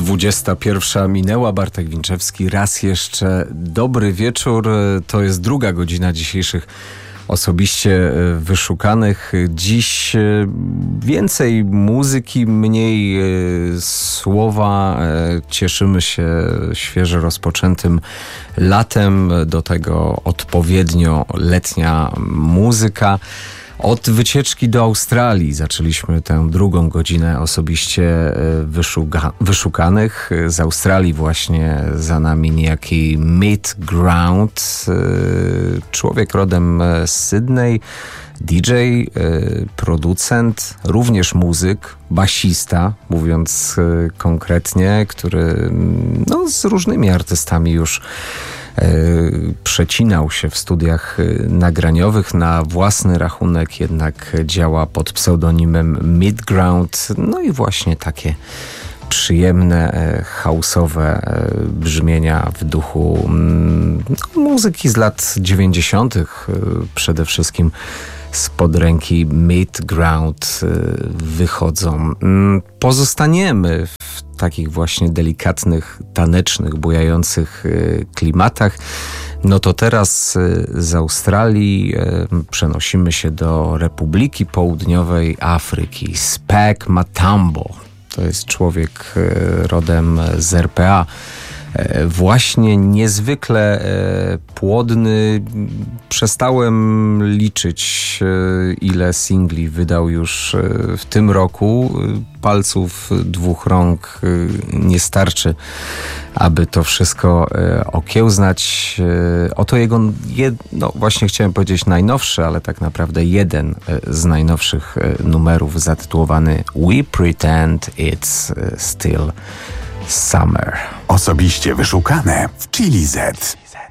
21 minęła, Bartek Winczewski. Raz jeszcze dobry wieczór. To jest druga godzina dzisiejszych osobiście wyszukanych. Dziś więcej muzyki, mniej słowa. Cieszymy się świeżo rozpoczętym latem. Do tego odpowiednio letnia muzyka. Od wycieczki do Australii zaczęliśmy tę drugą godzinę osobiście wyszukanych. Z Australii właśnie za nami niejaki Mitt Ground, człowiek rodem z Sydney, DJ, producent, również muzyk, basista, mówiąc konkretnie, który z różnymi artystami już przecinał się w studiach nagraniowych. Na własny rachunek jednak działa pod pseudonimem Mitt Ground. No i właśnie takie przyjemne, house'owe brzmienia w duchu muzyki z lat 90. przede wszystkim spod ręki Mitt Ground wychodzą. Pozostaniemy w takich właśnie delikatnych, tanecznych, bujających klimatach. No to teraz z Australii przenosimy się do Republiki Południowej Afryki. Spek Matambo. To jest człowiek rodem z RPA. Właśnie niezwykle płodny. Przestałem liczyć, ile singli wydał już w tym roku. Palców dwóch rąk nie starczy, aby to wszystko okiełznać. Oto jego, właśnie chciałem powiedzieć najnowszy, ale tak naprawdę jeden z najnowszych numerów zatytułowany We Pretend It's Still Summer. Osobiście wyszukane w Chili Z.